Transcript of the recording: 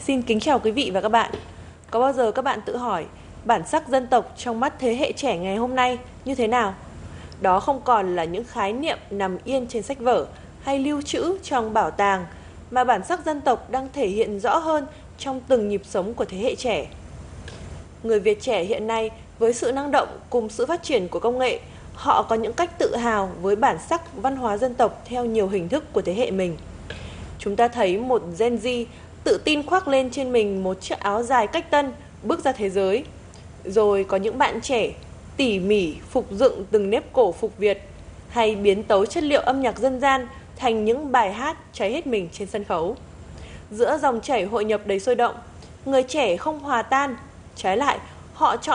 Xin kính chào quý vị và các bạn. Có bao giờ các bạn tự hỏi bản sắc dân tộc trong mắt thế hệ trẻ ngày hôm nay như thế nào? Đó không còn là những khái niệm nằm yên trên sách vở hay lưu trữ trong bảo tàng, mà bản sắc dân tộc đang thể hiện rõ hơn trong từng nhịp sống của thế hệ trẻ. Người Việt trẻ hiện nay với sự năng động cùng sự phát triển của công nghệ, họ có những cách tự hào với bản sắc văn hóa dân tộc theo nhiều hình thức của thế hệ mình. Chúng ta thấy một Gen Z tự tin khoác lên trên mình một chiếc áo dài cách tân, bước ra thế giới. Rồi có những bạn trẻ tỉ mỉ phục dựng từng nếp cổ phục Việt, hay biến tấu chất liệu âm nhạc dân gian thành những bài hát cháy hết mình trên sân khấu. Giữa dòng chảy hội nhập đầy sôi động, người trẻ không hòa tan, trái lại họ chọn